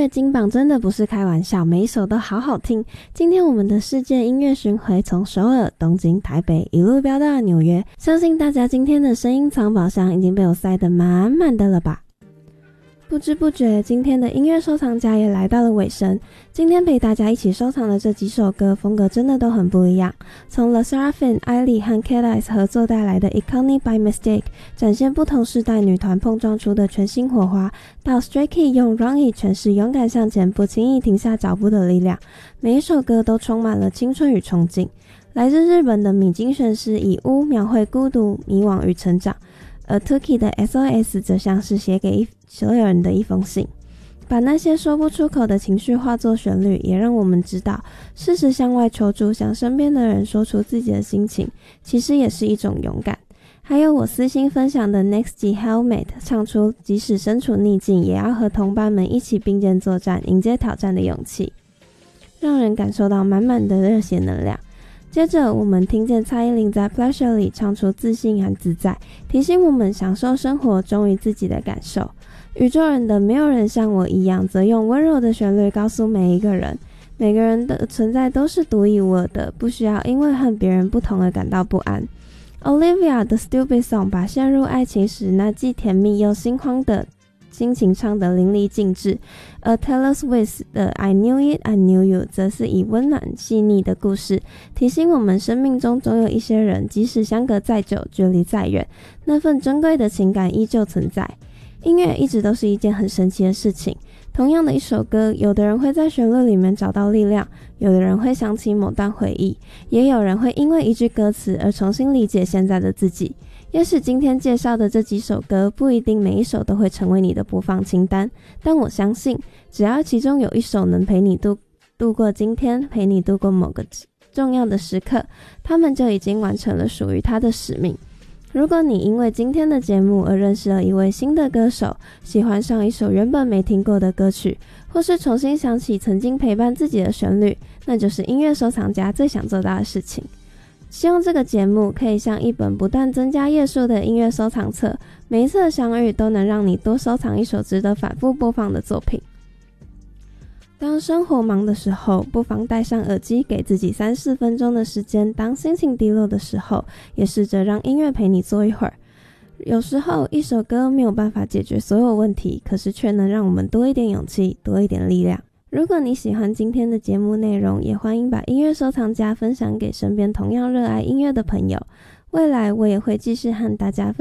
乐金榜真的不是开玩笑，每一首都好好听。今天我们的世界音乐巡回从首尔、东京、台北一路飙到纽约，相信大家今天的声音藏宝箱已经被我塞得满满的了吧。不知不觉，今天的音乐收藏家也来到了尾声。今天陪大家一起收藏的这几首歌，风格真的都很不一样。从 LE SSERAFIM、艾莉和 K-ICE 合作带来的 Iconic by Mistake， 展现不同世代女团碰撞出的全新火花，到 Stray Kids 用 Run It 诠释勇敢向前、不轻易停下脚步的力量。每一首歌都充满了青春与憧憬。来自日本的米津玄师以巫描绘孤独、迷惘与成长。而 Tookie 的 SOS 则像是写给所有人的一封信，把那些说不出口的情绪化作旋律，也让我们知道适时向外求助，向身边的人说出自己的心情，其实也是一种勇敢。还有我私心分享的 NEXT Helmet 唱出即使身处逆境，也要和同伴们一起并肩作战，迎接挑战的勇气，让人感受到满满的热血能量。接着我们听见蔡依林在 Pleasure 里唱出自信和自在，提醒我们享受生活，忠于自己的感受。宇宙人的没有人像我一样，则用温柔的旋律告诉每一个人，每个人的存在都是独一无二的，不需要因为和别人不同而感到不安。Olivia 的 Stupid Song 把陷入爱情时那既甜蜜又心慌的心情唱得淋漓尽致，而 Taylor Swift 的 I Knew It, I Knew You 则是以温暖细腻的故事，提醒我们生命中总有一些人，即使相隔再久，距离再远，那份珍贵的情感依旧存在。音乐一直都是一件很神奇的事情，同样的一首歌，有的人会在旋律里面找到力量，有的人会想起某段回忆，也有人会因为一句歌词而重新理解现在的自己。也许今天介绍的这几首歌不一定每一首都会成为你的播放清单，但我相信只要其中有一首能陪你度过今天，陪你度过某个重要的时刻，他们就已经完成了属于他的使命。如果你因为今天的节目而认识了一位新的歌手，喜欢上一首原本没听过的歌曲，或是重新想起曾经陪伴自己的旋律，那就是音乐收藏家最想做到的事情。希望这个节目可以像一本不断增加页数的音乐收藏册，每一次的相遇都能让你多收藏一首值得反复播放的作品。当生活忙的时候，不妨戴上耳机，给自己3-4分钟的时间。当心情低落的时候，也试着让音乐陪你坐一会儿。有时候一首歌没有办法解决所有问题，可是却能让我们多一点勇气，多一点力量。如果你喜欢今天的节目内容，也欢迎把音乐收藏家分享给身边同样热爱音乐的朋友。未来我也会继续和大家